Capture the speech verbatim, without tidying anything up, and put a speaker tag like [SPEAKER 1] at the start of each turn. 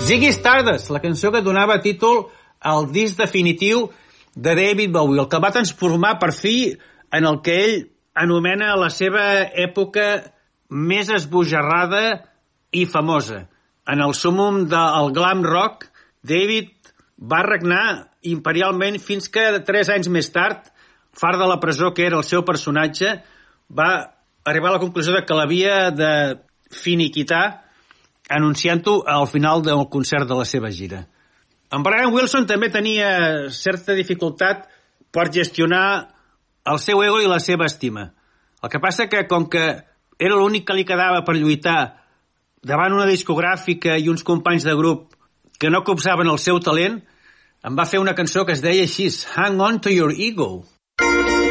[SPEAKER 1] Ziggy Stardust, la cançó que donava títol al disc definitiu de David Bowie, el que va transformar per fi en el que ell anomena la seva època més esbojarrada i famosa. En el súmmum del glam rock, David va regnar imperialment fins que tres anys més tard, fart de la presó que era el seu personatge, va arribar a la conclusió de que l'havia de finiquitar anunciant-ho al final del concert de la seva gira. En Brian Wilson també tenia certa dificultat per gestionar el seu ego i la seva estima. El que passa que, com que era l'únic que li quedava per lluitar davant una discogràfica i uns companys de grup que no copsaven el seu talent, em va fer una cançó que es deia així, Hang On To Your Ego.